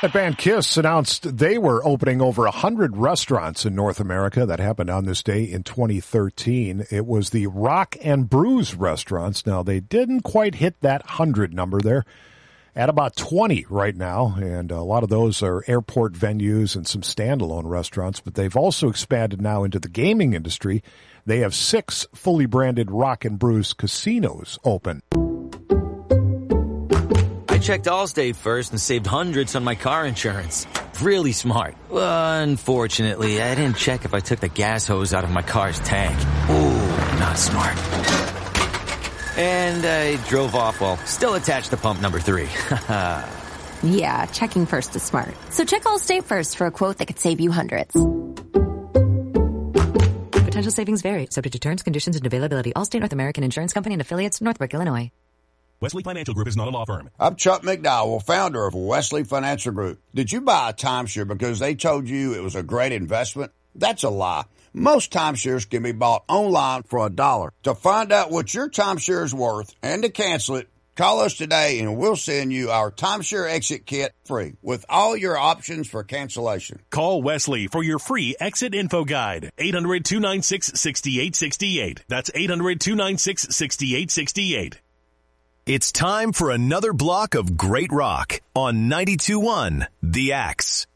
That band Kiss announced they were opening over 100 restaurants in North America. That happened on this day in 2013. It was the Rock and Brews restaurants. Now, they didn't quite hit that 100 number there. At about 20 right now, and a lot of those are airport venues and some standalone restaurants, but they've also expanded now into the gaming industry. They have 6 fully branded Rock and Brews casinos open. I checked Allstate first and saved hundreds on my car insurance. Really smart. Unfortunately, I didn't check if I took the gas hose out of my car's tank. Ooh, not smart. And I drove off while still attached to pump number 3. Yeah, checking first is smart. So check Allstate first for a quote that could save you hundreds. Potential savings vary, subject to terms, conditions, and availability. Allstate North American Insurance Company and affiliates, Northbrook, Illinois. Wesley Financial Group is not a law firm. I'm Chuck McDowell, founder of Wesley Financial Group. Did you buy a timeshare because they told you it was a great investment? That's a lie. Most timeshares can be bought online for $1. To find out what your timeshare is worth and to cancel it, call us today and we'll send you our timeshare exit kit free with all your options for cancellation. Call Wesley for your free exit info guide. 800-296-6868. That's 800-296-6868. It's time for another block of great rock on 92.1 The Axe.